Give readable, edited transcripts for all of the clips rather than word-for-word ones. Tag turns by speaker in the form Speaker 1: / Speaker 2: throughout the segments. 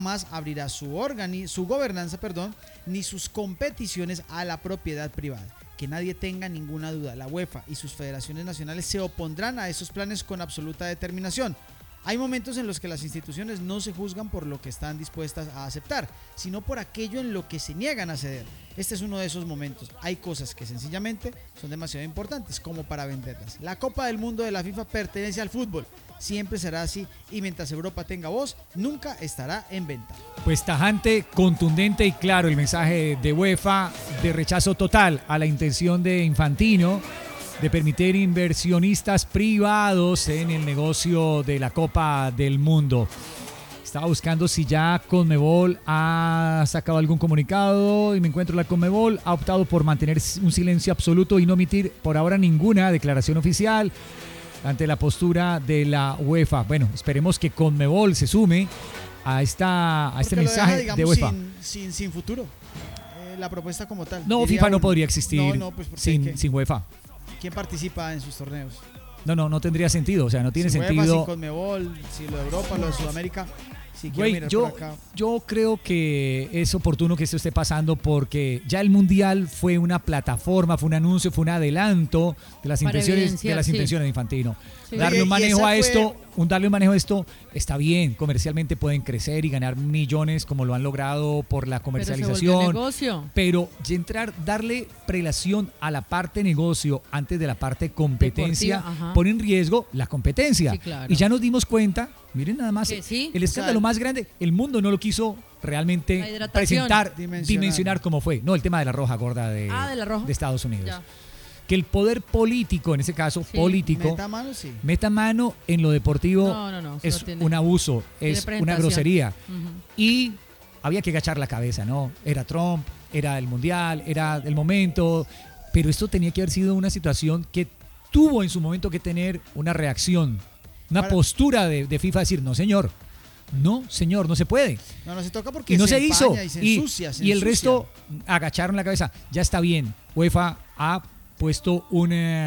Speaker 1: más abrirá su gobernanza, ni sus competiciones a la propiedad privada. Que nadie tenga ninguna duda, la UEFA y sus federaciones nacionales se opondrán a esos planes con absoluta determinación. Hay momentos en los que las instituciones no se juzgan por lo que están dispuestas a aceptar, sino por aquello en lo que se niegan a ceder. Este es uno de esos momentos. Hay cosas que sencillamente son demasiado importantes como para venderlas. La Copa del Mundo de la FIFA pertenece al fútbol. Siempre será así y mientras Europa tenga voz, nunca estará en venta.
Speaker 2: Pues tajante, contundente y claro el mensaje de UEFA de rechazo total a la intención de Infantino de permitir inversionistas privados en el negocio de la Copa del Mundo. Estaba buscando si ya Conmebol ha sacado algún comunicado y me encuentro la Conmebol ha optado por mantener un silencio absoluto y no emitir por ahora ninguna declaración oficial ante la postura de la UEFA. Bueno, esperemos que Conmebol se sume a este mensaje deja, digamos, de UEFA.
Speaker 1: Sin futuro, la propuesta como tal.
Speaker 2: No, FIFA no podría existir pues sin UEFA.
Speaker 1: ¿Quién participa en sus torneos?
Speaker 2: No tendría sentido, o sea, no tiene
Speaker 1: sin
Speaker 2: sentido.
Speaker 1: UEFA, sin Conmebol, si lo de Europa, lo de Sudamérica. Si
Speaker 2: yo creo que es oportuno que esto esté pasando porque ya el Mundial fue una plataforma, fue un anuncio, fue un adelanto de las intenciones de Infantino. Sí. Darle un manejo a esto está bien, comercialmente pueden crecer y ganar millones como lo han logrado por la comercialización. Pero darle prelación a la parte negocio antes de la parte competencia pone en riesgo la competencia.
Speaker 3: Sí, claro.
Speaker 2: Y ya nos dimos cuenta, miren nada más, el escándalo más grande, el mundo no lo quiso realmente presentar, dimensionar cómo fue. No, el tema de la roja gorda de Estados Unidos. Ya. Que el poder político, en ese caso político, meta mano en lo deportivo es un abuso, es una grosería. Y había que agachar la cabeza, ¿no? Era Trump, era el Mundial, era el momento, pero esto tenía que haber sido una situación que tuvo en su momento que tener una reacción, una postura de FIFA, decir, no señor, no se puede.
Speaker 1: No se toca porque
Speaker 2: no se hizo.
Speaker 1: Y
Speaker 2: el resto agacharon la cabeza. Ya está bien. UEFA ha puesto un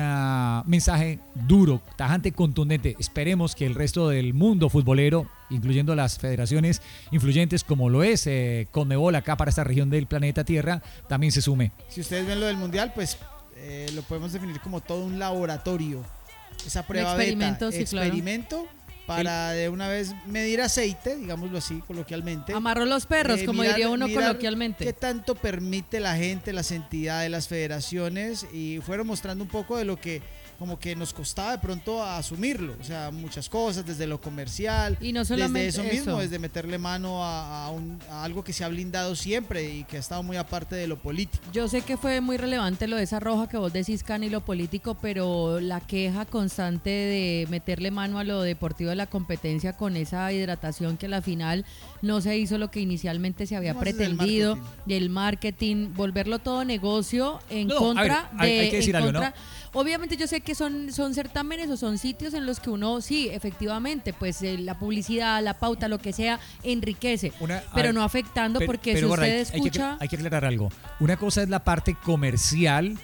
Speaker 2: mensaje duro, tajante, contundente. Esperemos que el resto del mundo futbolero, incluyendo las federaciones influyentes como lo es Conmebol acá para esta región del planeta Tierra, también se sume.
Speaker 1: Si ustedes ven lo del Mundial, pues lo podemos definir como todo un laboratorio. Esa prueba experimento para de una vez medir aceite, digámoslo así coloquialmente.
Speaker 3: Amarró los perros, como diría uno coloquialmente.
Speaker 1: ¿Qué tanto permite la gente, las entidades, las federaciones? Y fueron mostrando un poco de lo que como que nos costaba de pronto asumirlo, o sea, muchas cosas, desde lo comercial,
Speaker 3: y no solamente
Speaker 1: desde eso mismo, desde meterle mano a algo que se ha blindado siempre y que ha estado muy aparte de lo político.
Speaker 3: Yo sé que fue muy relevante lo de esa roja que vos decís, Cani, lo político, pero la queja constante de meterle mano a lo deportivo de la competencia con esa hidratación que a la final no se hizo lo que inicialmente se había pretendido, del marketing, volverlo todo negocio en contra de...
Speaker 2: Hay que decir algo, ¿no?
Speaker 3: Obviamente yo sé que son certámenes o son sitios en los que uno, sí, efectivamente, pues la publicidad, la pauta, lo que sea, enriquece, pero no afectando porque si usted escucha...
Speaker 2: Hay que aclarar algo. Una cosa es la parte comercial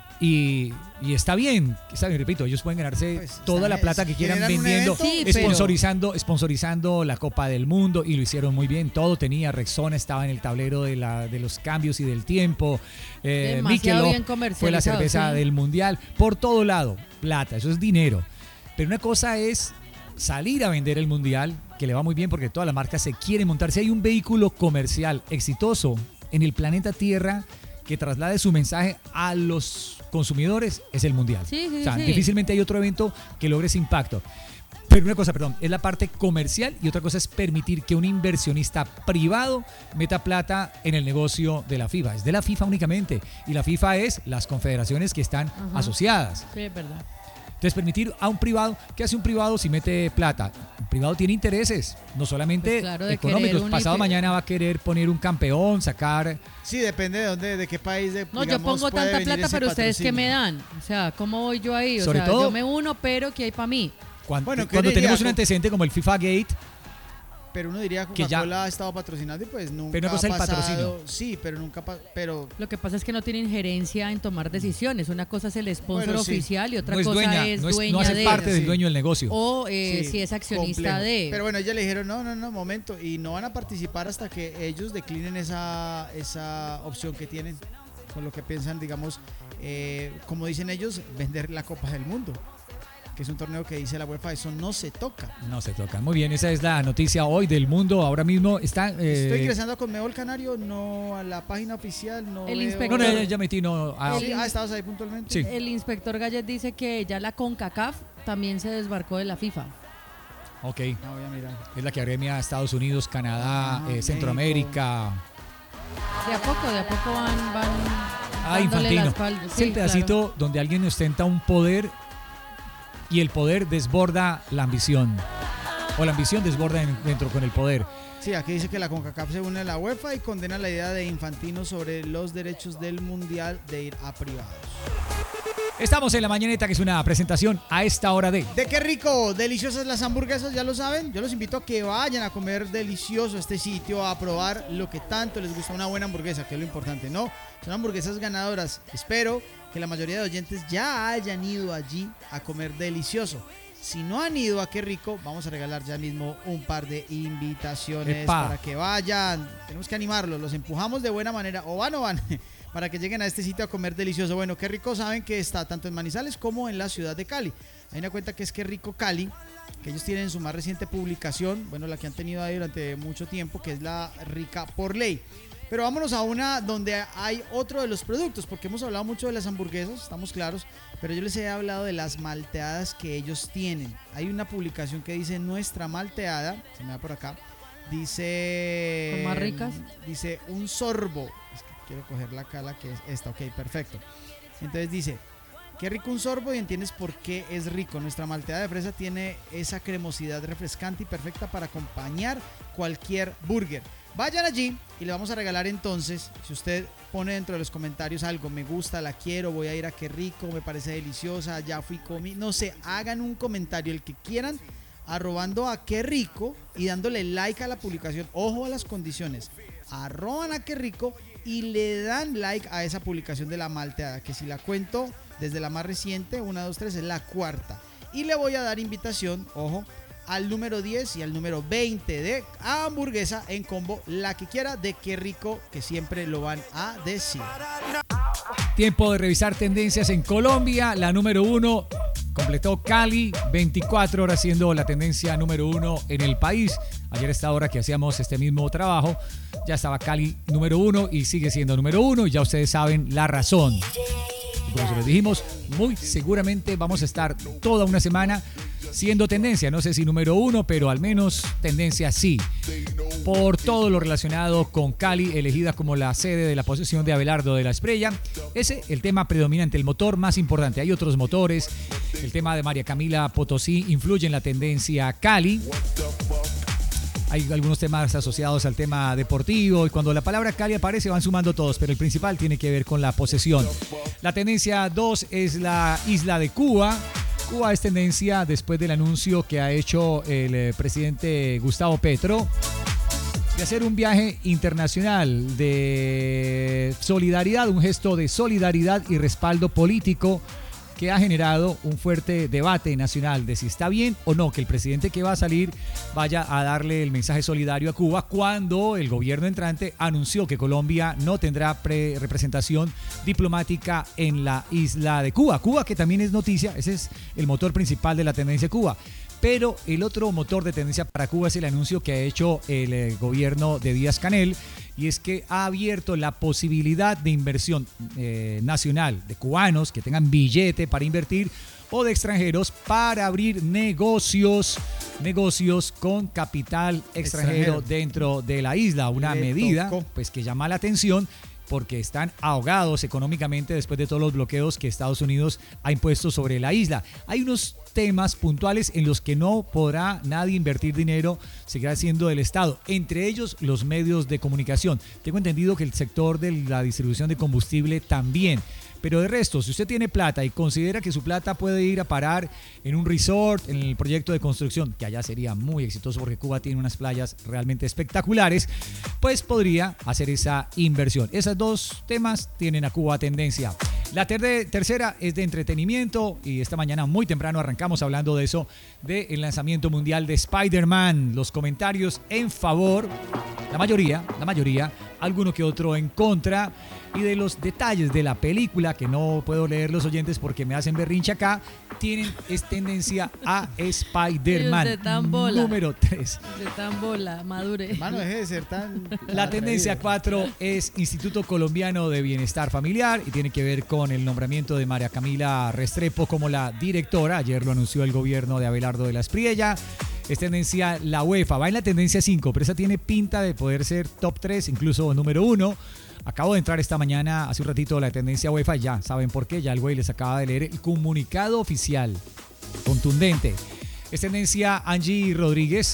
Speaker 2: y está bien, repito, ellos pueden ganarse toda la plata que quieran vendiendo, sponsorizando la Copa del Mundo y lo hicieron muy bien, todo tenía, Rexona estaba en el tablero de los cambios y del tiempo, Michelob fue la cerveza del Mundial, por todo lado, plata, eso es dinero, pero una cosa es salir a vender el Mundial, que le va muy bien porque todas las marcas se quieren montar, si hay un vehículo comercial exitoso en el planeta Tierra que traslade su mensaje a los consumidores, es el Mundial. Difícilmente hay otro evento que logre ese impacto. Pero una cosa, es la parte comercial y otra cosa es permitir que un inversionista privado meta plata en el negocio de la FIFA. Es de la FIFA únicamente. Y la FIFA es las confederaciones que están asociadas.
Speaker 3: Sí, es verdad.
Speaker 2: Entonces, permitir a un privado, ¿qué hace un privado si mete plata? Un privado tiene intereses, no solamente económicos. Pasado mañana va a querer poner un campeón, sacar...
Speaker 1: Sí, depende de dónde, de qué país.
Speaker 3: No, yo pongo tanta plata, pero ustedes ¿qué me dan? O sea, ¿cómo voy yo ahí?
Speaker 2: Sobre todo,
Speaker 3: yo me uno, pero ¿qué hay para mí?
Speaker 2: Cuando tenemos un antecedente como el FIFA Gate,
Speaker 1: Pero uno diría que Coca-Cola ha estado patrocinando y pues nunca
Speaker 2: pero no
Speaker 1: ha pasado.
Speaker 2: El patrocinio.
Speaker 1: Sí, pero nunca pero
Speaker 3: lo que pasa es que no tiene injerencia en tomar decisiones. Una cosa es el sponsor oficial y otra cosa
Speaker 2: dueña,
Speaker 3: es
Speaker 2: dueña
Speaker 3: no
Speaker 2: hace parte del dueño del negocio.
Speaker 3: O si es accionista complejo.
Speaker 1: Pero bueno, ella le dijeron, no, momento, y no van a participar hasta que ellos declinen esa opción que tienen, con lo que piensan, digamos, como dicen ellos, vender la Copa del Mundo, que es un torneo que dice la UEFA, eso no se toca.
Speaker 2: No se toca. Muy bien, esa es la noticia hoy del mundo. Ahora mismo está...
Speaker 1: Estoy ingresando a Conmebol Canario, no a la página oficial, no
Speaker 3: el
Speaker 1: veo...
Speaker 3: inspector...
Speaker 2: No, ya metí, no...
Speaker 1: ¿estabas ahí puntualmente?
Speaker 2: Sí.
Speaker 3: El inspector Gallet dice que ya la CONCACAF también se desbarcó de la FIFA.
Speaker 2: Ok.
Speaker 1: Voy a mirar.
Speaker 2: Es la que agremia a Estados Unidos, Canadá, Centroamérica.
Speaker 3: De a poco van
Speaker 2: Infantino.
Speaker 3: Sí,
Speaker 2: es el pedacito donde alguien ostenta un poder y el poder desborda la ambición. O la ambición desborda dentro con el poder.
Speaker 1: Sí, aquí dice que la CONCACAF se une a la UEFA y condena la idea de Infantino sobre los derechos del Mundial de ir a privados.
Speaker 2: Estamos en La Mañaneta, que es una presentación a esta hora de...
Speaker 1: ¡De qué rico! Deliciosas las hamburguesas, ya lo saben. Yo los invito a que vayan a comer delicioso a este sitio, a probar lo que tanto les gusta, una buena hamburguesa, que es lo importante, ¿no? Son hamburguesas ganadoras. Espero que la mayoría de oyentes ya hayan ido allí a comer delicioso. Si no han ido a Qué Rico, vamos a regalar ya mismo un par de invitaciones para que vayan. Tenemos que animarlos, los empujamos de buena manera, o van, para que lleguen a este sitio a comer delicioso. Bueno, Qué Rico saben que está tanto en Manizales como en la ciudad de Cali. Hay una cuenta que es Qué Rico Cali, que ellos tienen en su más reciente publicación, bueno, la que han tenido ahí durante mucho tiempo, que es la Rica por Ley. Pero vámonos a una donde hay otro de los productos, porque hemos hablado mucho de las hamburguesas, estamos claros, pero yo les he hablado de las malteadas que ellos tienen. Hay una publicación que dice nuestra malteada, se me va por acá, dice...
Speaker 3: ¿Son más ricas?
Speaker 1: Dice un sorbo, es que quiero coger la cala que es esta, ok, perfecto. Entonces dice, qué rico un sorbo y entiendes por qué es rico. Nuestra malteada de fresa tiene esa cremosidad refrescante y perfecta para acompañar cualquier burger. Vayan allí y le vamos a regalar entonces, si usted pone dentro de los comentarios algo, me gusta, la quiero, voy a ir a Qué Rico, me parece deliciosa, ya fui, comí, no sé, hagan un comentario, el que quieran, arrobando a Qué Rico y dándole like a la publicación. Ojo a las condiciones, arroban a Qué Rico y le dan like a esa publicación de la malteada, que si la cuento desde la más reciente, 1, 2, 3, es la cuarta. Y le voy a dar invitación, ojo, al número 10 y al número 20 de hamburguesa en combo, la que quiera, de Qué Rico, que siempre lo van a decir.
Speaker 2: Tiempo de revisar tendencias en Colombia. La número 1 completó Cali, 24 horas siendo la tendencia número 1 en el país. Ayer a esta hora que hacíamos este mismo trabajo, ya estaba Cali número 1 y sigue siendo número 1 y ya ustedes saben la razón. Y como se los dijimos, muy seguramente vamos a estar toda una semana siendo tendencia, no sé si número 1, pero al menos tendencia sí, por todo lo relacionado con Cali, elegida como la sede de la posesión de Abelardo de la Espriella. Ese el tema predominante, el motor más importante. Hay otros motores, el tema de María Camila Potosí influye en la tendencia Cali. Hay algunos temas asociados al tema deportivo y cuando la palabra Cali aparece van sumando todos, pero el principal tiene que ver con la posesión. La tendencia 2 es la isla de Cuba. Cuba es tendencia después del anuncio que ha hecho el presidente Gustavo Petro de hacer un viaje internacional de solidaridad, un gesto de solidaridad y respaldo político que ha generado un fuerte debate nacional de si está bien o no que el presidente que va a salir vaya a darle el mensaje solidario a Cuba cuando el gobierno entrante anunció que Colombia no tendrá representación diplomática en la isla de Cuba. Cuba, que también es noticia, ese es el motor principal de la tendencia Cuba. Pero el otro motor de tendencia para Cuba es el anuncio que ha hecho el gobierno de Díaz-Canel, y es que ha abierto la posibilidad de inversión nacional de cubanos que tengan billete para invertir o de extranjeros para abrir negocios con capital extranjero dentro de la isla. Una medida pues que llama la atención porque están ahogados económicamente después de todos los bloqueos que Estados Unidos ha impuesto sobre la isla. Hay unos temas puntuales en los que no podrá nadie invertir dinero, seguirá siendo del Estado, entre ellos los medios de comunicación. Tengo entendido que el sector de la distribución de combustible también. Pero de resto, si usted tiene plata y considera que su plata puede ir a parar en un resort, en el proyecto de construcción, que allá sería muy exitoso porque Cuba tiene unas playas realmente espectaculares, pues podría hacer esa inversión. Esos dos temas tienen a Cuba tendencia. La tercera es de entretenimiento y esta mañana muy temprano arrancamos hablando de eso, del lanzamiento mundial de Spider-Man. Los comentarios en favor, la mayoría, alguno que otro en contra, y de los detalles de la película, que no puedo leer los oyentes porque me hacen berrinche acá, es tendencia a Spider-Man número 3.
Speaker 3: De tan bola, madure.
Speaker 1: Hermano, deje de ser tan...
Speaker 2: La tendencia 4 es Instituto Colombiano de Bienestar Familiar y tiene que ver con el nombramiento de María Camila Restrepo como la directora. Ayer lo anunció el gobierno de Abelardo de la Espriella. Es tendencia la UEFA, va en la tendencia 5, pero esa tiene pinta de poder ser top 3, incluso número 1. Acabo de entrar esta mañana, hace un ratito, la tendencia UEFA, ya saben por qué, ya el güey les acaba de leer el comunicado oficial, contundente. Es tendencia Angie Rodríguez.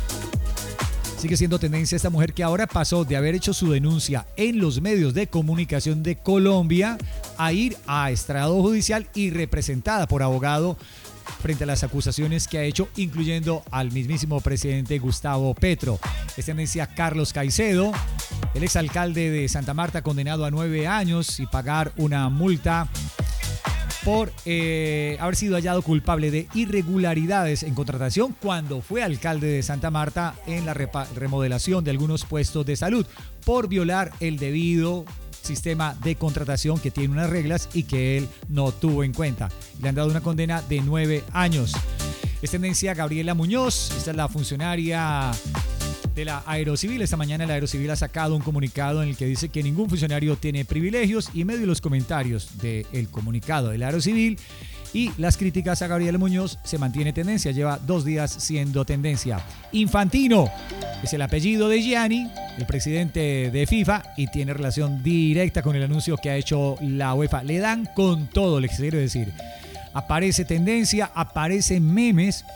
Speaker 2: Sigue siendo tendencia esta mujer que ahora pasó de haber hecho su denuncia en los medios de comunicación de Colombia a ir a estrado judicial y representada por abogado frente a las acusaciones que ha hecho, incluyendo al mismísimo presidente Gustavo Petro. Es tendencia Carlos Caicedo, el exalcalde de Santa Marta, condenado a 9 años y pagar una multa por haber sido hallado culpable de irregularidades en contratación cuando fue alcalde de Santa Marta en la remodelación de algunos puestos de salud, por violar el debido sistema de contratación que tiene unas reglas y que él no tuvo en cuenta. Le han dado una condena de 9 años. Es tendencia Gabriela Muñoz, esta es la funcionaria de la Aerocivil. Esta mañana la Aerocivil ha sacado un comunicado en el que dice que ningún funcionario tiene privilegios, y en medio de los comentarios del comunicado de la Aerocivil y las críticas a Gabriela Muñoz, se mantiene tendencia, lleva 2 días siendo tendencia. Infantino es el apellido de Gianni, el presidente de FIFA, y tiene relación directa con el anuncio que ha hecho la UEFA. Le dan con todo, les quiero decir. Aparece tendencia, aparecen memes,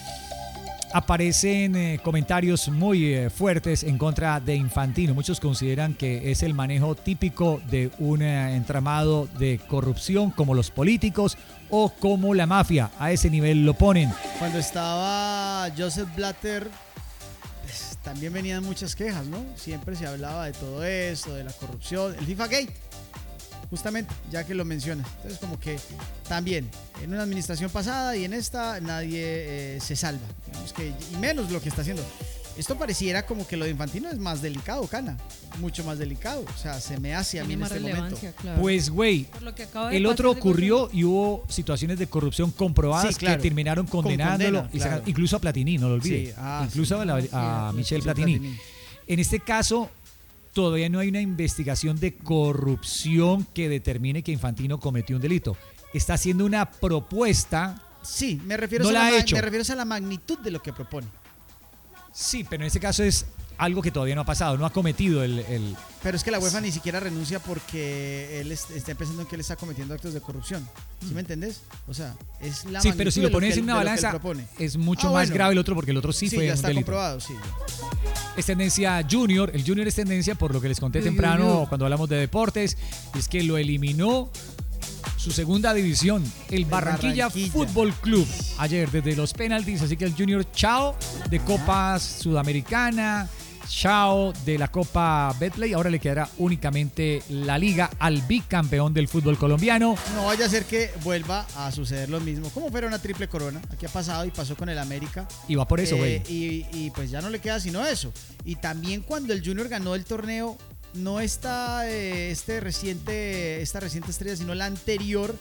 Speaker 2: aparecen comentarios muy fuertes en contra de Infantino. Muchos consideran que es el manejo típico de un entramado de corrupción, como los políticos o como la mafia. A ese nivel lo ponen.
Speaker 1: Cuando estaba Joseph Blatter, pues, también venían muchas quejas, ¿no? Siempre se hablaba de todo eso, de la corrupción, el FIFA Gate, justamente, ya que lo mencionas. Entonces, como que también en una administración pasada y en esta nadie se salva, digamos que, y menos lo que está haciendo. Esto pareciera como que lo de Infantino es más delicado, Cana, mucho más delicado. O sea, se me hace a mí en este momento.
Speaker 3: Claro.
Speaker 2: Pues, güey, el otro ocurrió y hubo situaciones de corrupción comprobadas, sí, claro, que terminaron condenándolo, con condena, claro, incluso a Platini, no lo olvides. Sí, incluso sí, a Michel Platini. En este caso, todavía no hay una investigación de corrupción que determine que Infantino cometió un delito. Está haciendo una propuesta.
Speaker 1: Sí, me refiero a la magnitud de lo que propone.
Speaker 2: Sí, pero en este caso es algo que todavía no ha pasado, no ha cometido el...
Speaker 1: Pero es que la UEFA ni siquiera renuncia porque él está pensando en que él está cometiendo actos de corrupción. ¿Sí me entendés? O sea, es la
Speaker 2: sí, pero si lo pones en una balanza, es mucho más grave el otro, porque el otro sí fue
Speaker 1: ya
Speaker 2: un
Speaker 1: está
Speaker 2: delito.
Speaker 1: Comprobado, sí.
Speaker 2: Es tendencia Junior. El Junior es tendencia por lo que les conté temprano cuando hablamos de deportes. Es que lo eliminó su segunda división, el Barranquilla Fútbol Club, ayer desde los penaltis. Así que el Junior, chao de Copa Sudamericana, chao de la Copa Betplay. Ahora le quedará únicamente la Liga al bicampeón del fútbol colombiano.
Speaker 1: No vaya a ser que vuelva a suceder lo mismo, como fuera una triple corona. Aquí ha pasado y pasó con el América.
Speaker 2: Y va por eso, güey.
Speaker 1: Y pues ya no le queda sino eso. Y también cuando el Junior ganó el torneo, no esta reciente estrella, sino la anterior,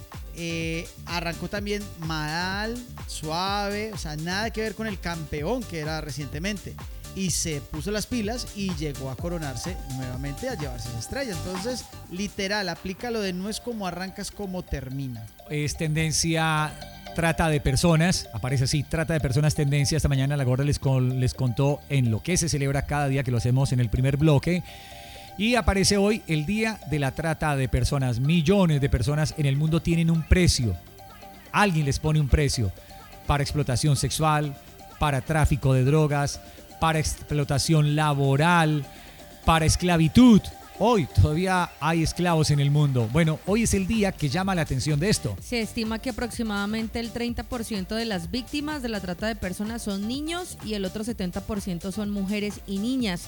Speaker 1: arrancó también mal, suave, o sea, nada que ver con el campeón que era recientemente. Y se puso las pilas y llegó a coronarse nuevamente, a llevarse esa estrella. Entonces, literal, aplica lo de no es como arrancas, como termina.
Speaker 2: Es tendencia trata de personas, aparece así, trata de personas tendencia. Esta mañana la Gorda les contó en lo que se celebra cada día, que lo hacemos en el primer bloque. Y aparece hoy el Día de la Trata de Personas. Millones de personas en el mundo tienen un precio alguien les pone un precio para explotación sexual, para tráfico de drogas, para explotación laboral, para esclavitud. Hoy todavía hay esclavos en el mundo. Bueno, hoy es el día que llama la atención de esto.
Speaker 3: Se estima que aproximadamente el 30% de las víctimas de la trata de personas son niños y el otro 70% son mujeres y niñas.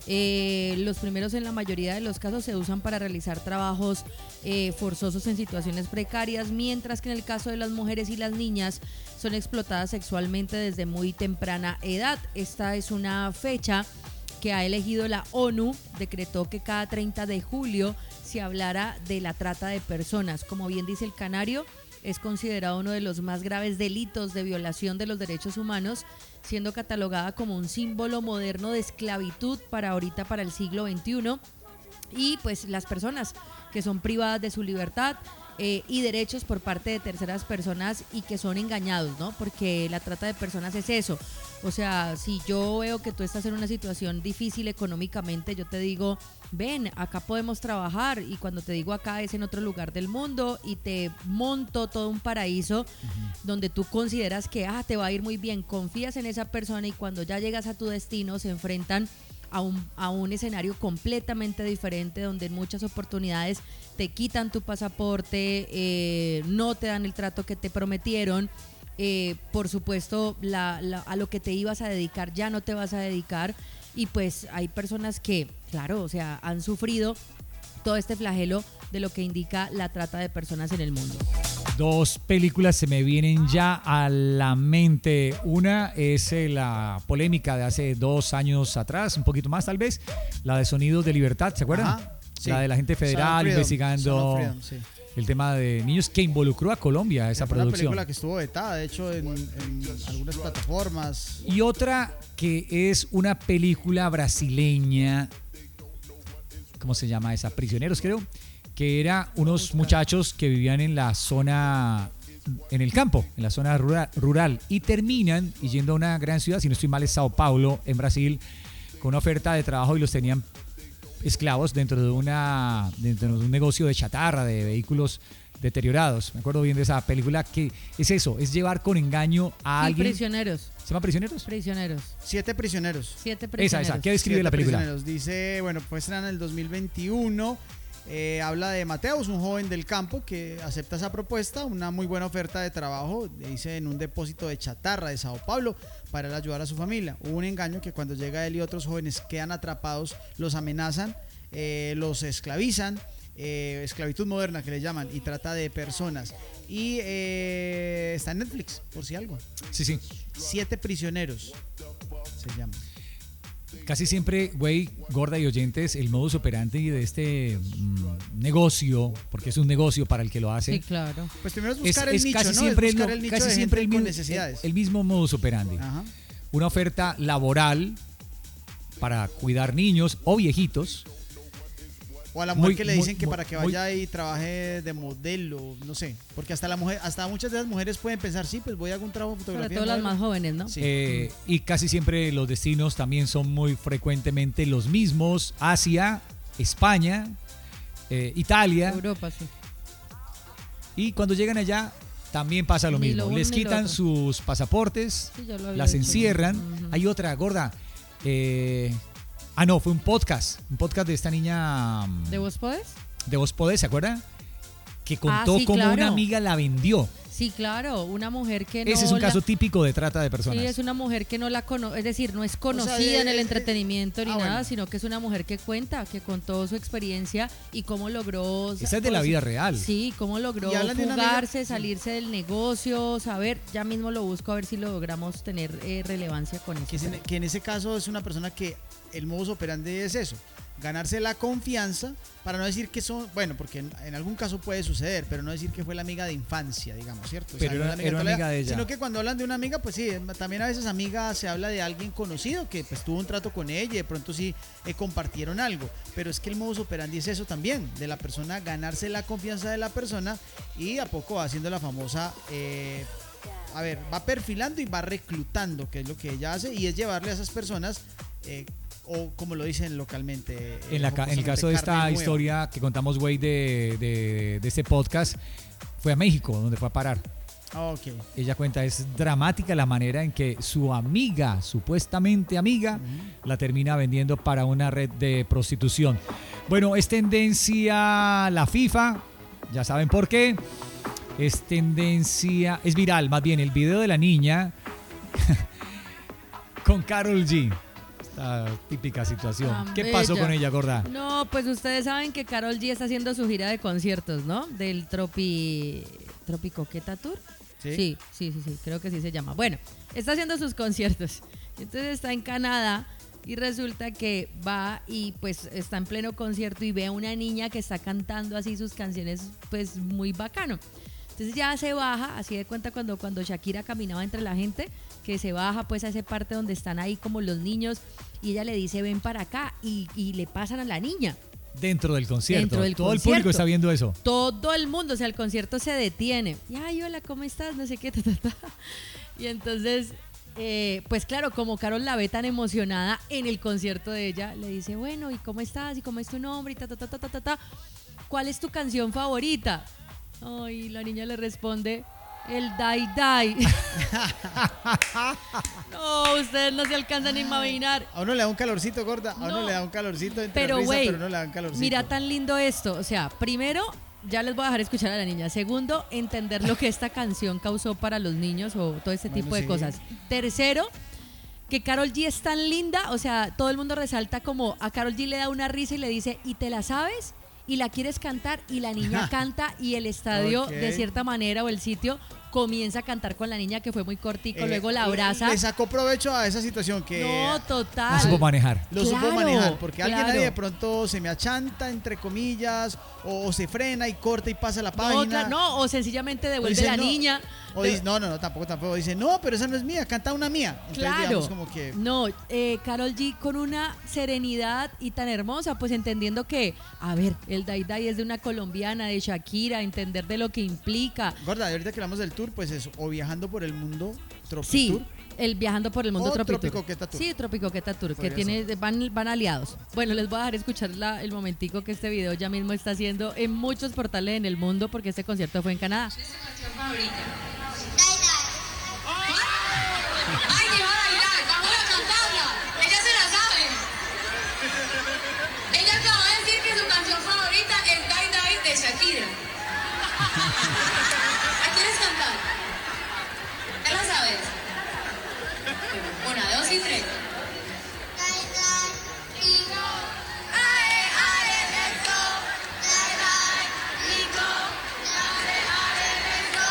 Speaker 3: Los primeros en la mayoría de los casos se usan para realizar trabajos forzosos en situaciones precarias, mientras que en el caso de las mujeres y las niñas son explotadas sexualmente desde muy temprana edad. Esta es una fecha que ha elegido la ONU, decretó que cada 30 de julio se hablara de la trata de personas. Como bien dice el Canario, es considerado uno de los más graves delitos de violación de los derechos humanos, siendo catalogada como un símbolo moderno de esclavitud para el siglo XXI. Y pues las personas que son privadas de su libertad y derechos por parte de terceras personas y que son engañados, ¿no? Porque la trata de personas es eso. O sea, si yo veo que tú estás en una situación difícil económicamente, yo te digo, ven, acá podemos trabajar, y cuando te digo acá es en otro lugar del mundo y te monto todo un paraíso donde tú consideras que te va a ir muy bien, confías en esa persona y cuando ya llegas a tu destino se enfrentan a un escenario completamente diferente donde en muchas oportunidades te quitan tu pasaporte, no te dan el trato que te prometieron, por supuesto a lo que te ibas a dedicar ya no te vas a dedicar, y pues hay personas que, claro, o sea, han sufrido todo este flagelo de lo que indica la trata de personas en el mundo.
Speaker 2: Dos películas se me vienen ya a la mente. Una es la polémica de hace 2 años atrás, un poquito más tal vez, la de Sonidos de Libertad, ¿se acuerdan?
Speaker 1: Ajá, sí.
Speaker 2: La de la gente federal investigando
Speaker 1: sí,
Speaker 2: el tema de niños, que involucró a Colombia, esa producción.
Speaker 1: Una película que estuvo vetada, de hecho, en algunas plataformas.
Speaker 2: Y otra que es una película brasileña, ¿cómo se llama esa? Prisioneros, creo, que era unos muchachos que vivían en la zona, en el campo, en la zona rural, y terminan yendo a una gran ciudad, si no estoy mal es Sao Paulo, en Brasil, con una oferta de trabajo y los tenían esclavos dentro de un negocio de chatarra, de vehículos deteriorados. Me acuerdo bien de esa película, que es eso, es llevar con engaño a alguien.
Speaker 3: Prisioneros.
Speaker 2: ¿Se llama Prisioneros?
Speaker 3: Prisioneros.
Speaker 1: 7 prisioneros.
Speaker 2: Esa. ¿Qué describe la película?
Speaker 1: Prisioneros. Dice, bueno, pues estrenan en el 2021. Habla de Mateus, un joven del campo que acepta esa propuesta, una muy buena oferta de trabajo, dice, en un depósito de chatarra de Sao Paulo para él ayudar a su familia. Hubo un engaño que cuando llega él y otros jóvenes quedan atrapados, los amenazan, los esclavizan, esclavitud moderna que le llaman, y trata de personas. Y está en Netflix, por si algo.
Speaker 2: Sí.
Speaker 1: 7 prisioneros se llama.
Speaker 2: Casi siempre, güey, gorda y oyentes, el modus operandi de este negocio, porque es un negocio para el que lo hace.
Speaker 3: Sí, claro.
Speaker 1: Pues primero es buscar el nicho,
Speaker 2: casi
Speaker 1: ¿no?
Speaker 2: Siempre
Speaker 1: es buscar el nicho de gente con necesidades.
Speaker 2: El mismo modus operandi.
Speaker 1: Ajá.
Speaker 2: Una oferta laboral para cuidar niños o viejitos.
Speaker 1: O a la mujer que le dicen que para que vaya y trabaje de modelo, no sé. Porque hasta muchas de las mujeres pueden pensar, sí, pues voy a algún trabajo de fotografía.
Speaker 3: Sobre todo las más jóvenes, ¿no?
Speaker 2: Sí. Y casi siempre los destinos también son muy frecuentemente los mismos. Asia, España, Italia.
Speaker 3: Europa, sí.
Speaker 2: Y cuando llegan allá también pasa lo mismo. Les quitan sus pasaportes,
Speaker 3: sí,
Speaker 2: las encierran. Hay otra, gorda. No, fue un podcast de esta niña.
Speaker 3: ¿De Vos Podés?
Speaker 2: De Vos Podés, ¿se acuerdan? Que contó cómo una amiga la vendió.
Speaker 3: Sí, claro, una mujer que no...
Speaker 2: Ese es un caso típico de trata de personas.
Speaker 3: Sí, es una mujer que no la conoce, es decir, no es conocida en el entretenimiento ni nada, sino que es una mujer que cuenta, que contó su experiencia y cómo logró...
Speaker 2: Esa es de la vida real.
Speaker 3: Sí, cómo logró fugarse, salirse del negocio, saber, ya mismo lo busco a ver si logramos tener relevancia con eso.
Speaker 1: Que en ese caso es una persona que el modus operandi es eso, ganarse la confianza, para no decir que son, bueno, porque en algún caso puede suceder, pero no decir que fue la amiga de infancia, digamos, ¿cierto?
Speaker 2: Pero era una amiga de ella.
Speaker 1: Sino que cuando hablan de una amiga, pues sí, también a veces amiga se habla de alguien conocido que pues tuvo un trato con ella y de pronto sí compartieron algo, pero es que el modus operandi es eso también, de la persona ganarse la confianza de la persona y a poco va haciendo la famosa... va perfilando y va reclutando, que es lo que ella hace, y es llevarle a esas personas... o como lo dicen localmente.
Speaker 2: En el caso de esta historia que contamos, güey, de este podcast, fue a México, donde fue a parar.
Speaker 1: Okay.
Speaker 2: Ella cuenta, es dramática la manera en que su amiga, supuestamente amiga, la termina vendiendo para una red de prostitución. Bueno, es tendencia la FIFA, ya saben por qué. Es tendencia, es viral más bien el video de la niña con Karol G. Esta típica situación. ¿Qué pasó con ella, gorda?
Speaker 3: No, pues ustedes saben que Karol G está haciendo su gira de conciertos, ¿no? Del Tropicoqueta Tour. Sí, creo que sí se llama. Bueno, está haciendo sus conciertos. Entonces está en Canadá y resulta que va y pues está en pleno concierto y ve a una niña que está cantando así sus canciones, pues muy bacano. Entonces ya se baja, así de cuenta cuando Shakira caminaba entre la gente, que se baja pues a esa parte donde están ahí como los niños y ella le dice ven para acá y le pasan a la niña.
Speaker 2: Dentro del concierto. Todo el público está viendo eso.
Speaker 3: Todo el mundo, o sea, el concierto se detiene. Y ay, hola, ¿cómo estás? No sé qué, Y entonces, pues claro, como Karol la ve tan emocionada en el concierto de ella, le dice, bueno, ¿y cómo estás? ¿Y cómo es tu nombre? Y ¿cuál es tu canción favorita? Ay, la niña le responde, el Dai Dai. No, ustedes no se alcanzan ni a imaginar.
Speaker 1: A uno le da un calorcito, gorda. A uno le da un calorcito entre
Speaker 3: pero
Speaker 1: risa,
Speaker 3: güey,
Speaker 1: pero no le da un calorcito.
Speaker 3: Mira tan lindo esto. O sea, primero, ya les voy a dejar escuchar a la niña. Segundo, entender lo que esta canción causó para los niños o todo este tipo de cosas. Tercero, que Karol G es tan linda. O sea, todo el mundo resalta como a Karol G le da una risa y le dice, ¿y te la sabes? Y la quieres cantar y la niña canta y el estadio de cierta manera o el sitio comienza a cantar con la niña que fue muy cortico, luego la abraza.
Speaker 1: Le sacó provecho a esa situación que...
Speaker 3: No, total.
Speaker 2: Lo supo manejar.
Speaker 1: Lo supo manejar, porque alguien ahí de pronto se me achanta, entre comillas, o se frena y corta y pasa la página.
Speaker 3: No, o sencillamente devuelve la niña.
Speaker 1: O dice, no, tampoco. Dice, no, pero esa no es mía, canta una mía. Entonces, digamos, como que...
Speaker 3: No, Karol G con una serenidad y tan hermosa, pues entendiendo que, a ver, el Dai Dai es de una colombiana, de Shakira, entender de lo que implica.
Speaker 1: Gorda, ahorita que hablamos del tour, pues eso, o viajando por el mundo, Tropic Tour.
Speaker 3: El viajando por el mundo
Speaker 1: Tropicoqueta Tour.
Speaker 3: Sí, Tropicoqueta Tour, que van aliados. Bueno, les voy a dejar escuchar el momentico que este video ya mismo está haciendo en muchos portales en el mundo, porque este concierto fue en Canadá.
Speaker 4: ¿Cuál es tu canción favorita? Dai Dai. ¡Ay, que va a bailar! ¡Vamos a cantarla! ¡Ella se la sabe! Ella acaba de decir que su canción favorita es Dai Dai de Shakira. ¿La quieres cantar? ¿Te la sabes? Una, dos y tres. Dai Dai, Nico. Are, are, let's go. Dai Dai, Nico. Are, are, let's go.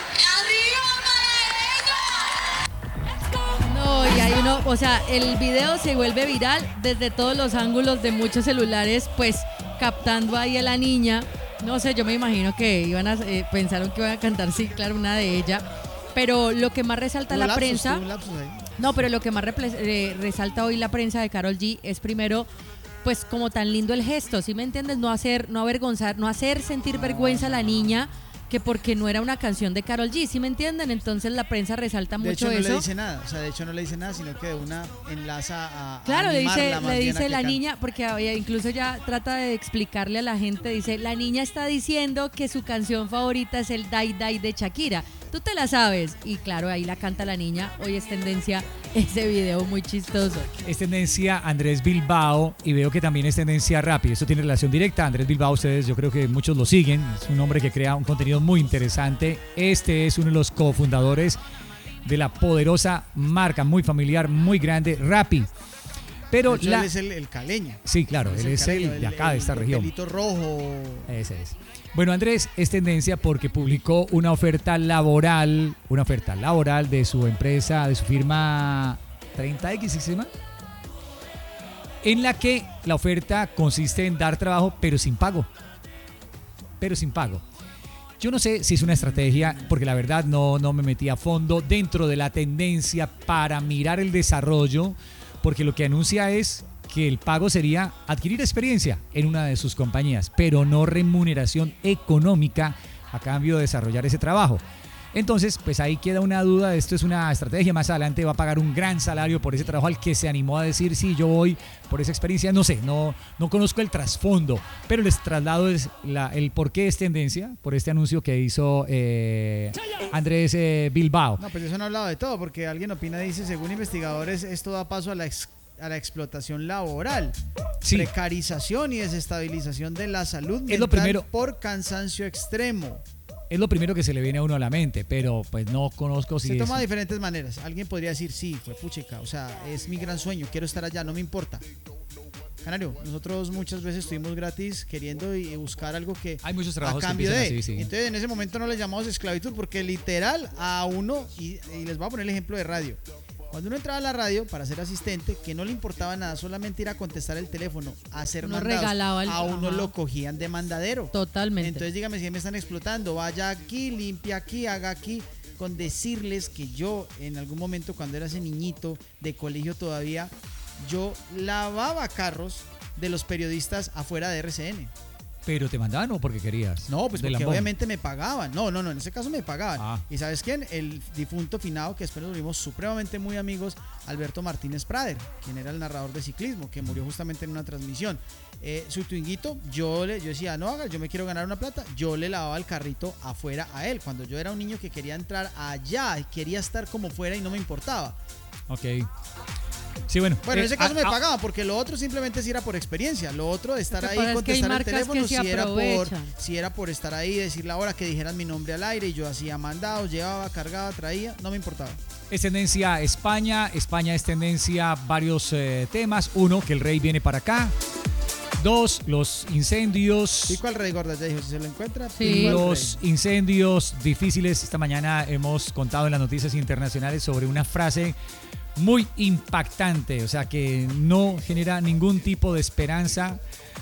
Speaker 4: ¡Arriba para ella!
Speaker 3: No, y hay uno, o sea, el video se vuelve viral desde todos los ángulos de muchos celulares, pues captando ahí a la niña. No sé, yo me imagino que pensaron que iban a cantar, sí, claro, una de ella. Pero lo que más resalta la prensa... No, pero lo que más resalta hoy la prensa de Karol G es primero, pues como tan lindo el gesto, ¿sí me entiendes? No avergonzar, no hacer sentir vergüenza a la niña, que porque no era una canción de Karol G, ¿sí me entienden? Entonces la prensa resalta mucho eso.
Speaker 1: De hecho no le dice nada, o sea, de hecho no le dice nada, sino que de una enlaza a
Speaker 3: claro, le dice la
Speaker 1: canta.
Speaker 3: niña, porque incluso ya trata de explicarle a la gente, dice, la niña está diciendo que su canción favorita es el Dai Dai de Shakira. Tú te la sabes. Y claro, ahí la canta la niña. Hoy es tendencia ese video muy chistoso.
Speaker 2: Es tendencia Andrés Bilbao y veo que también es tendencia Rappi. Esto tiene relación directa. Andrés Bilbao, ustedes, yo creo que muchos lo siguen. Es un hombre que crea un contenido muy interesante. Este es uno de los cofundadores de la poderosa marca muy familiar, muy grande, Rappi. Pero
Speaker 1: él es el caleño.
Speaker 2: Sí, claro, él es el de acá, de esta región.
Speaker 1: El pelito rojo.
Speaker 2: Ese es. Bueno, Andrés es tendencia porque publicó una oferta laboral de su empresa, de su firma 30X, ¿sí se llama? En la que la oferta consiste en dar trabajo, pero sin pago. Yo no sé si es una estrategia, porque la verdad no me metí a fondo dentro de la tendencia para mirar el desarrollo, porque lo que anuncia es que el pago sería adquirir experiencia en una de sus compañías, pero no remuneración económica a cambio de desarrollar ese trabajo. Entonces, pues ahí queda una duda. Esto es una estrategia. Más adelante va a pagar un gran salario por ese trabajo al que se animó a decir, sí, yo voy por esa experiencia. No sé, no conozco el trasfondo, pero les traslado el por qué es tendencia, por este anuncio que hizo Andrés Bilbao.
Speaker 1: No, pues eso no ha hablado de todo, porque alguien opina, dice, según investigadores, esto da paso a la explotación laboral, sí. Precarización y desestabilización de la salud mental por cansancio extremo.
Speaker 2: Es lo primero que se le viene a uno a la mente, pero pues no conozco si
Speaker 1: se toma de diferentes maneras. Alguien podría decir, sí, fue puchica, o sea, es mi gran sueño, quiero estar allá, no me importa. Canario, nosotros muchas veces estuvimos gratis queriendo y buscar algo que
Speaker 2: hay muchos trabajos
Speaker 1: a cambio de
Speaker 2: así, sí.
Speaker 1: Entonces en ese momento no le llamamos esclavitud, porque literal a uno, y les voy a poner el ejemplo de radio. Cuando uno entraba a la radio para ser asistente, que no le importaba nada, solamente ir a contestar el teléfono, a hacer mandados, a uno lo cogían de mandadero.
Speaker 3: Totalmente.
Speaker 1: Entonces dígame si me están explotando, vaya aquí, limpia aquí, haga aquí, con decirles que yo en algún momento cuando era ese niñito de colegio todavía, yo lavaba carros de los periodistas afuera de RCN.
Speaker 2: ¿Pero te mandaban o porque querías?
Speaker 1: No, pues porque obviamente me pagaban. No, en ese caso me pagaban. ¿Y sabes quién? El difunto finado, que después nos volvimos supremamente muy amigos, Alberto Martínez Prader, quien era el narrador de ciclismo, que murió justamente en una transmisión. Su twinguito, yo decía, no haga, yo me quiero ganar una plata. Yo le lavaba el carrito afuera a él. Cuando yo era un niño que quería entrar allá, quería estar como fuera y no me importaba.
Speaker 2: Ok. Sí, bueno.
Speaker 1: Bueno, en ese caso me pagaban, porque lo otro simplemente si era por experiencia. Lo otro de estar ahí, contestar el teléfono, si era por estar ahí, decir la hora, que dijeran mi nombre al aire y yo hacía mandados, llevaba, cargaba, traía, no me importaba.
Speaker 2: Es tendencia España es tendencia varios temas. Uno, que el rey viene para acá. Dos, los incendios.
Speaker 1: Pico al rey, gorda, ya dijo, si se lo encuentra.
Speaker 3: Sí.
Speaker 2: Los incendios difíciles. Esta mañana hemos contado en las noticias internacionales sobre una frase muy impactante, o sea, que no genera ningún tipo de esperanza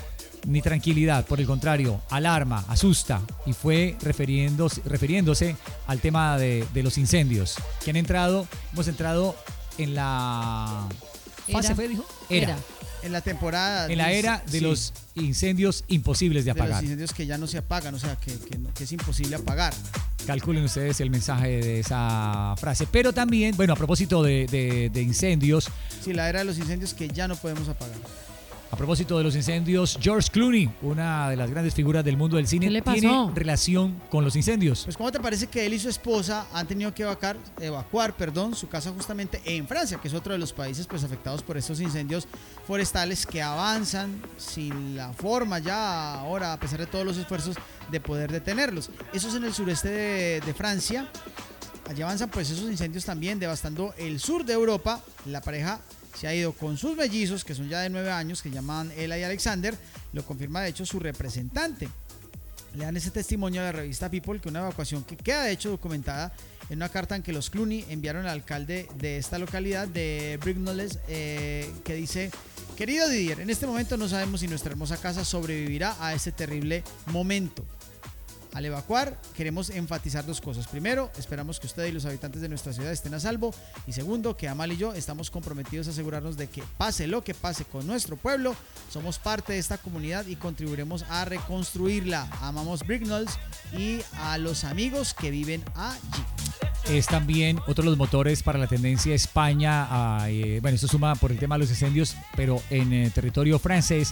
Speaker 2: ni tranquilidad, por el contrario, alarma, asusta, y fue refiriéndose al tema de los incendios, que hemos entrado en la fase,
Speaker 3: Era.
Speaker 1: En la temporada.
Speaker 2: En la era de los incendios imposibles de apagar.
Speaker 1: De los incendios que ya no se apagan, o sea, que es imposible apagar.
Speaker 2: Calculen ustedes el mensaje de esa frase. Pero también, bueno, a propósito de incendios.
Speaker 1: Sí, la era de los incendios que ya no podemos apagar.
Speaker 2: A propósito de los incendios, George Clooney, una de las grandes figuras del mundo del cine, tiene relación con los incendios.
Speaker 1: Pues ¿cómo te parece que él y su esposa han tenido que evacuar su casa justamente en Francia, que es otro de los países pues afectados por estos incendios forestales que avanzan sin la forma ya ahora, a pesar de todos los esfuerzos, de poder detenerlos? Eso es en el sureste de Francia. Allí avanzan pues esos incendios también devastando el sur de Europa. La pareja se ha ido con sus mellizos, que son ya de 9 años, que llaman Ella y Alexander. Lo confirma de hecho su representante. Le dan ese testimonio a la revista People, que una evacuación que queda de hecho documentada en una carta en que los Clooney enviaron al alcalde de esta localidad de Brignoles, que dice: querido Didier, en este momento no sabemos si nuestra hermosa casa sobrevivirá a este terrible momento. Al evacuar, queremos enfatizar 2 cosas. Primero, esperamos que usted y los habitantes de nuestra ciudad estén a salvo. Y segundo, que Amal y yo estamos comprometidos a asegurarnos de que pase lo que pase con nuestro pueblo, somos parte de esta comunidad y contribuiremos a reconstruirla. Amamos Brignoles y a los amigos que viven allí.
Speaker 2: Es también otro de los motores para la tendencia España. Bueno, esto suma por el tema de los incendios, pero en territorio francés.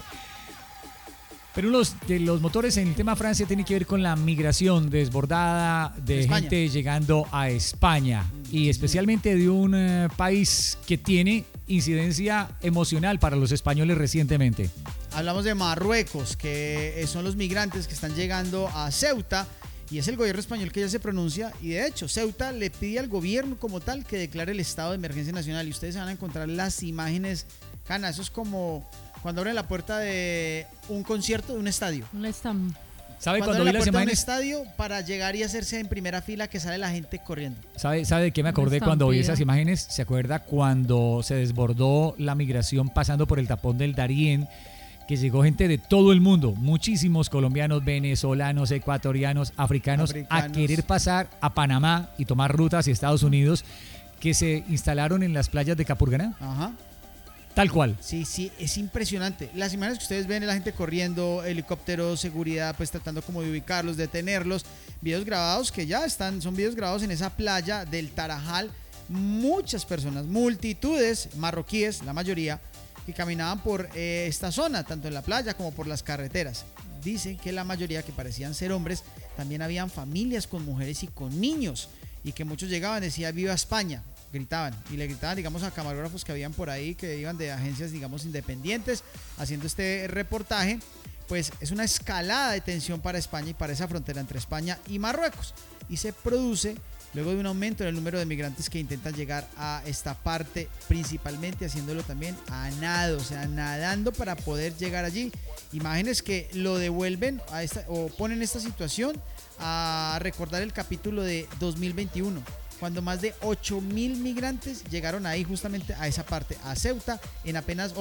Speaker 2: Pero uno de los motores en el tema Francia tiene que ver con la migración desbordada de gente llegando a España, y especialmente de un país que tiene incidencia emocional para los españoles recientemente.
Speaker 1: Hablamos de Marruecos, que son los migrantes que están llegando a Ceuta, y es el gobierno español que ya se pronuncia, y de hecho Ceuta le pide al gobierno como tal que declare el estado de emergencia nacional, y ustedes van a encontrar las imágenes, Cana, eso es como cuando abren la puerta de un concierto de un estadio.
Speaker 2: ¿Sabe
Speaker 1: cuando vi las imágenes? De un estadio para llegar y hacerse en primera fila, que sale la gente corriendo.
Speaker 2: ¿Sabe de qué me acordé cuando vi esas imágenes? ¿Se acuerda cuando se desbordó la migración pasando por el tapón del Darién? Que llegó gente de todo el mundo, muchísimos colombianos, venezolanos, ecuatorianos, africanos, a querer pasar a Panamá y tomar ruta hacia Estados Unidos, que se instalaron en las playas de Capurganá.
Speaker 1: Ajá.
Speaker 2: Tal cual.
Speaker 1: Sí, es impresionante. Las imágenes que ustedes ven de la gente corriendo, helicópteros, seguridad, pues tratando como de ubicarlos, detenerlos, videos grabados que ya son videos grabados en esa playa del Tarajal. Muchas personas, multitudes marroquíes, la mayoría, que caminaban por esta zona, tanto en la playa como por las carreteras. Dicen que la mayoría, que parecían ser hombres, también habían familias con mujeres y con niños, y que muchos llegaban, decían "Viva España", gritaban, y le gritaban, digamos, a camarógrafos que habían por ahí, que iban de agencias, digamos, independientes, haciendo este reportaje. Pues es una escalada de tensión para España y para esa frontera entre España y Marruecos, y se produce luego de un aumento en el número de migrantes que intentan llegar a esta parte, principalmente haciéndolo también a nado, o sea, nadando para poder llegar allí. Imágenes que lo devuelven o ponen esta situación a recordar el capítulo de 2021, cuando más de 8.000 migrantes llegaron ahí, justamente a esa parte, a Ceuta, en apenas,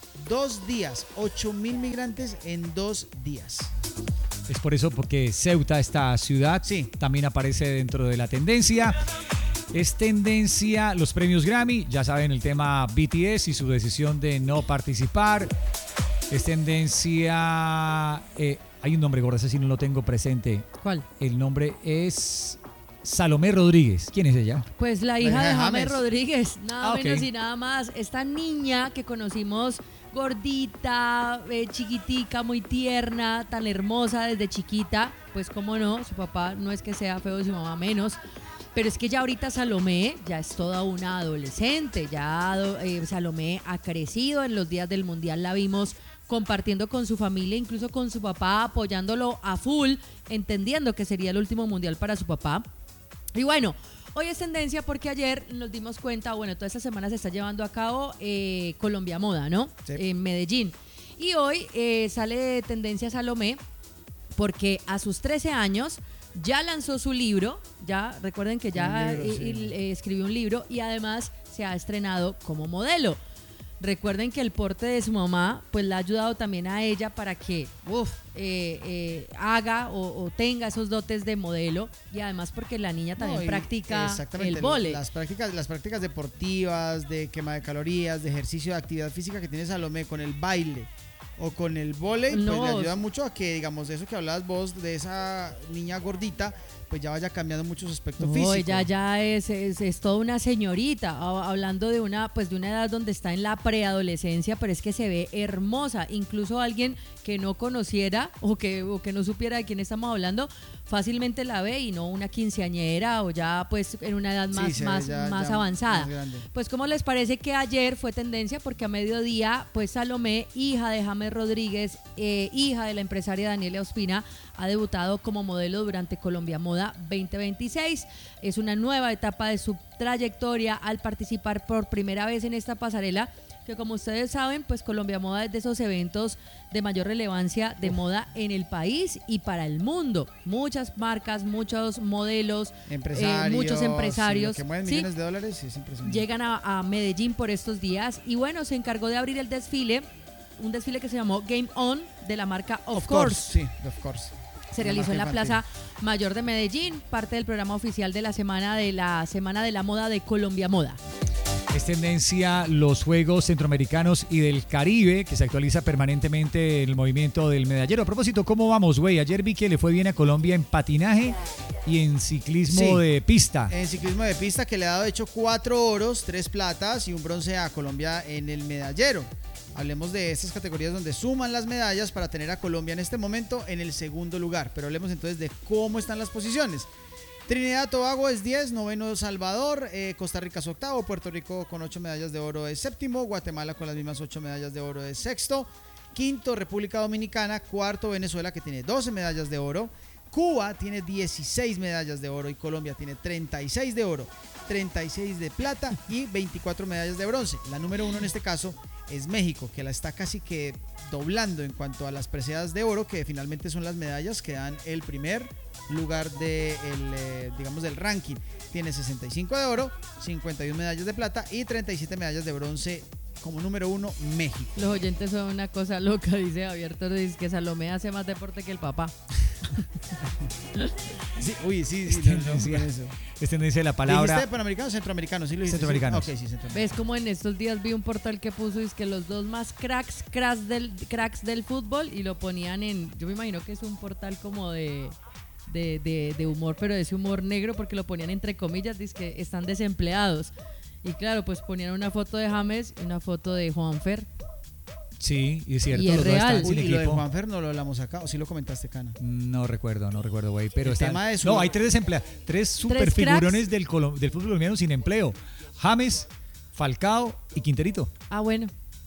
Speaker 1: 2 días. 8.000 migrantes en 2 días.
Speaker 2: Es por eso, porque Ceuta, esta ciudad, sí, también aparece dentro de la tendencia. Es tendencia los premios Grammy, ya saben, el tema BTS y su decisión de no participar. Es tendencia... hay un nombre, gorda, ese sí no lo tengo presente.
Speaker 3: ¿Cuál?
Speaker 2: El nombre es Salomé Rodríguez. ¿Quién es ella?
Speaker 3: Pues la hija de James Rodríguez, nada menos y nada más. Esta niña que conocimos gordita, chiquitica, muy tierna, tan hermosa desde chiquita, pues cómo no, su papá no es que sea feo y su mamá menos, pero es que ya ahorita Salomé ya es toda una adolescente, ya Salomé ha crecido. En los días del Mundial la vimos compartiendo con su familia, incluso con su papá, apoyándolo a full, entendiendo que sería el último Mundial para su papá. Y bueno, hoy es tendencia porque ayer nos dimos cuenta, bueno, toda esta semana se está llevando a cabo Colombia Moda, ¿no? Sí. En Medellín. Y hoy sale de tendencia Salomé porque a sus 13 años ya lanzó su libro, ya recuerden que ya escribió un libro y además se ha estrenado como modelo. Recuerden que el porte de su mamá pues la ha ayudado también a ella para que haga o tenga esos dotes de modelo, y además porque la niña también practica el vóley. Las
Speaker 1: prácticas deportivas, de quema de calorías, de ejercicio, de actividad física que tiene Salomé con el baile o con el vóley, pues le ayuda mucho a que, digamos, de eso que hablabas vos, de esa niña gordita, pues ya vaya cambiando muchos aspectos físicos.
Speaker 3: Ella ya es toda una señorita, hablando de una edad donde está en la preadolescencia, pero es que se ve hermosa. Incluso alguien que no conociera o que no supiera de quién estamos hablando, fácilmente la ve, y no una quinceañera o ya pues en una edad más avanzada. Más pues ¿cómo les parece que ayer fue tendencia? Porque a mediodía pues Salomé, hija de James Rodríguez, hija de la empresaria Daniela Ospina, ha debutado como modelo durante Colombia Moda 2026. Es una nueva etapa de su trayectoria al participar por primera vez en esta pasarela, que como ustedes saben, pues Colombia Moda es de esos eventos de mayor relevancia de moda en el país y para el mundo. Muchas marcas, muchos modelos, muchos empresarios,
Speaker 1: que mueven millones de dólares, es impresionante.
Speaker 3: Llegan a Medellín por estos días y bueno, se encargó de abrir el desfile, un desfile que se llamó Game On, de la marca Of Course.
Speaker 1: Sí, Of Course.
Speaker 3: Se realizó en la Plaza Mayor de Medellín, parte del programa oficial de la Semana de la Moda de Colombia Moda.
Speaker 2: Es tendencia los Juegos Centroamericanos y del Caribe, que se actualiza permanentemente el movimiento del medallero. A propósito, ¿cómo vamos, güey? Ayer vi que le fue bien a Colombia en patinaje y en ciclismo de pista.
Speaker 1: En ciclismo de pista, que le ha dado, de hecho, 4 oros, 3 platas y un bronce a Colombia en el medallero. Hablemos de estas categorías donde suman las medallas para tener a Colombia en este momento en el segundo lugar. Pero hablemos entonces de cómo están las posiciones. Trinidad Tobago es 10, noveno Salvador, Costa Rica es octavo, Puerto Rico con 8 medallas de oro es séptimo, Guatemala con las mismas 8 medallas de oro es sexto, quinto República Dominicana, cuarto Venezuela que tiene 12 medallas de oro, Cuba tiene 16 medallas de oro y Colombia tiene 36 de oro, 36 de plata y 24 medallas de bronce. La número 1 en este caso es México, que la está casi que doblando en cuanto a las preseadas de oro, que finalmente son las medallas que dan el primer lugar del ranking. Tiene 65 de oro, 51 medallas de plata y 37 medallas de bronce. Como número 1, México.
Speaker 3: Los oyentes son una cosa loca, dice Javier Torres, que Salomé hace más deporte que el papá.
Speaker 1: Sí, uy, sí,
Speaker 2: es tendencia de la palabra.
Speaker 1: ¿Dijiste Panamericano o Centroamericano? Sí, lo dijiste.
Speaker 2: Centroamericano.
Speaker 1: Sí. Okay, sí, Centroamericano.
Speaker 3: ¿Ves como en estos días vi un portal que puso es que los dos más cracks del fútbol y lo ponían en, yo me imagino que es un portal como de humor, pero de ese humor negro porque lo ponían entre comillas, dice que están desempleados. Y claro, pues ponían una foto de James y una foto de Juanfer.
Speaker 2: Sí, y es cierto,
Speaker 3: y es
Speaker 2: los
Speaker 3: real.
Speaker 2: dos están sin
Speaker 1: Y
Speaker 2: equipo.
Speaker 1: lo de Juanfer no lo hablamos acá, o sí lo comentaste, Cana.
Speaker 2: No recuerdo, güey. Pero
Speaker 1: El tema de su...
Speaker 2: No, hay 3 desempleados, 3 superfigurones del fútbol colombiano sin empleo. James, Falcao y Quinterito.
Speaker 3: Ah, bueno.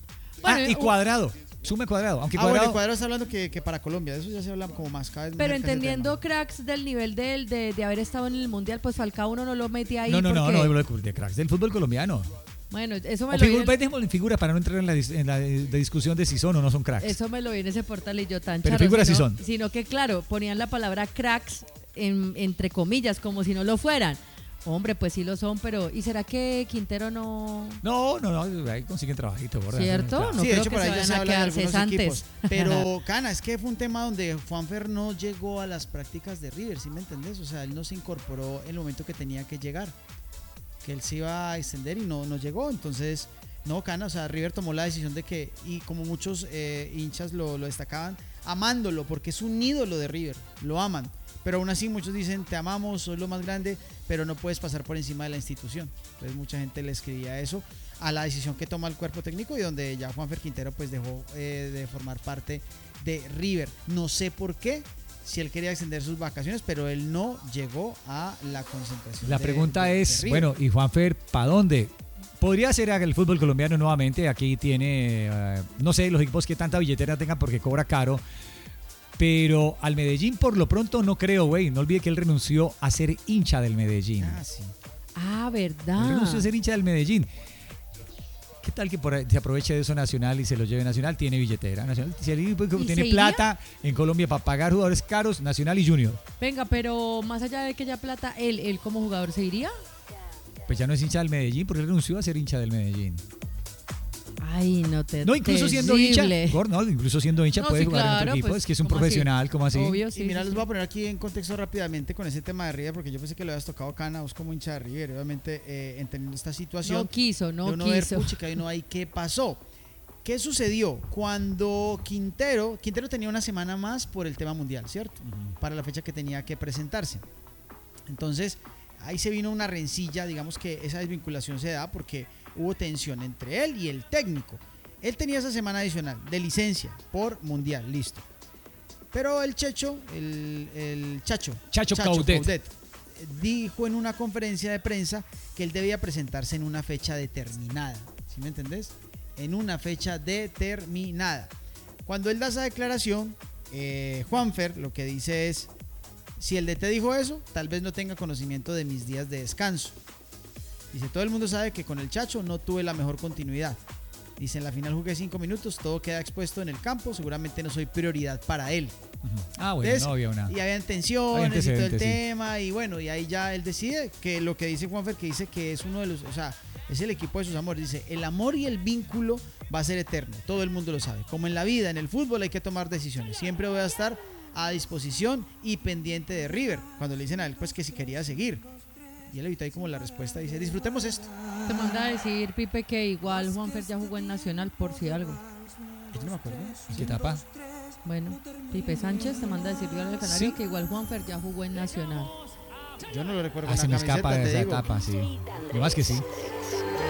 Speaker 2: Y Cuadrado. Sume Cuadrado. Aunque
Speaker 1: Bueno, Cuadrado está hablando que para Colombia, de eso ya se habla como más cada vez.
Speaker 3: Pero entendiendo cracks del nivel de haber estado en el Mundial, pues Falcao uno no lo metía ahí.
Speaker 2: No, de cracks del fútbol colombiano.
Speaker 3: Bueno, eso me lo vi.
Speaker 2: Dejemos en figura para no entrar en la discusión de si son o no son cracks.
Speaker 3: Eso me lo vi en ese portal y yo tan
Speaker 2: Pero figuras sí son.
Speaker 3: Sino que, claro, ponían la palabra cracks entre comillas, como si no lo fueran. Hombre, pues sí lo son, pero ¿y será que Quintero no?
Speaker 2: No, ahí consiguen trabajito, ¿verdad?
Speaker 3: ¿Cierto? No
Speaker 1: sí,
Speaker 3: creo
Speaker 1: de hecho,
Speaker 3: que
Speaker 1: por
Speaker 3: se
Speaker 1: ahí ya
Speaker 3: vayan
Speaker 1: se
Speaker 3: a
Speaker 1: habla de
Speaker 3: quedar
Speaker 1: algunos
Speaker 3: cesantes.
Speaker 1: equipos. Pero, Cana, es que fue un tema donde Juanfer no llegó a las prácticas de River, ¿sí me entendés? O sea, él no se incorporó en el momento que tenía que llegar. Que él se iba a extender y no llegó. Entonces, no, Cana, o sea, River tomó la decisión de que, y como muchos hinchas lo destacaban, amándolo, porque es un ídolo de River, lo aman. Pero aún así muchos dicen, te amamos, soy lo más grande, pero no puedes pasar por encima de la institución. Entonces mucha gente le escribía eso a la decisión que toma el cuerpo técnico y donde ya Juanfer Quintero pues dejó de formar parte de River. No sé por qué, si él quería extender sus vacaciones, pero él no llegó a la concentración.
Speaker 2: La pregunta es, bueno, ¿y Juanfer para dónde? Podría ser el fútbol colombiano nuevamente, aquí tiene, no sé, los equipos que tanta billetera tengan porque cobra caro. Pero al Medellín por lo pronto no creo, güey. No olvide que él renunció a ser hincha del Medellín.
Speaker 1: Sí.
Speaker 3: ¿Verdad?
Speaker 2: Él renunció a ser hincha del Medellín. ¿Qué tal que se aproveche de eso Nacional y se lo lleve Nacional? Tiene billetera. Nacional, si el equipo tiene plata en Colombia para pagar jugadores caros, Nacional y Junior.
Speaker 3: Venga, pero más allá de que haya plata, ¿él como jugador se iría?
Speaker 2: Pues ya no es hincha del Medellín porque él renunció a ser hincha del Medellín.
Speaker 3: Ay, no te.
Speaker 2: No, incluso siendo hincha, incluso siendo hincha puede jugar en otro equipo,
Speaker 3: pues,
Speaker 2: es que es un profesional,
Speaker 3: así?
Speaker 2: ¿cómo así?
Speaker 3: Obvio, sí,
Speaker 1: y mira,
Speaker 3: sí,
Speaker 1: les voy a poner aquí en contexto rápidamente con ese tema de River, porque yo pensé que lo habías tocado, Cana, vos como hincha de River, obviamente entendiendo esta situación.
Speaker 3: No quiso.
Speaker 1: Ver, puchica, y no hay qué pasó. ¿Qué sucedió? Cuando Quintero tenía una semana más por el tema mundial, ¿cierto? Para la fecha que tenía que presentarse. Entonces, ahí se vino una rencilla, digamos que esa desvinculación se da porque hubo tensión entre él y el técnico. Él tenía esa semana adicional de licencia por mundial, listo. Pero el Chacho Coudet dijo en una conferencia de prensa que él debía presentarse en una fecha determinada. ¿Sí me entendés? En una fecha determinada. Cuando él da esa declaración, Juanfer lo que dice es, si el DT dijo eso, tal vez no tenga conocimiento de mis días de descanso. Dice, todo el mundo sabe que con el Chacho no tuve la mejor continuidad. Dice, en la final jugué 5 minutos, todo queda expuesto en el campo, seguramente no soy prioridad para él.
Speaker 2: Ah, bueno, entonces, no había una...
Speaker 1: Y habían tensiones y todo el tema, y bueno, y ahí ya él decide que lo que dice Juanfer, que dice que es uno de los, o sea, es el equipo de sus amores. Dice, el amor y el vínculo va a ser eterno, todo el mundo lo sabe. Como en la vida, en el fútbol hay que tomar decisiones. Siempre voy a estar a disposición y pendiente de River. Cuando le dicen a él, pues que si quería seguir. Y él evitó ahí como la respuesta, dice, disfrutemos esto.
Speaker 3: Te manda a decir, Pipe, que igual Juanfer ya jugó en Nacional por si algo.
Speaker 1: Yo no me acuerdo.
Speaker 2: ¿Qué etapa?
Speaker 3: Bueno, Pipe Sánchez te manda a decir al Canario que igual Juanfer ya jugó en Nacional.
Speaker 1: Yo no lo recuerdo con
Speaker 2: se me escapa de esa etapa, sí. Y más que sí.